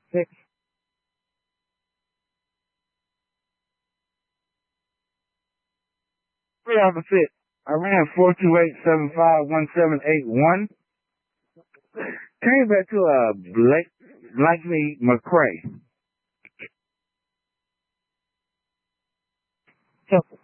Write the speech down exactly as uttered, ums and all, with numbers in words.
six. Three opposite. I ran four two eight seven five one seven eight one. Came back to a Blake, likely McCray. So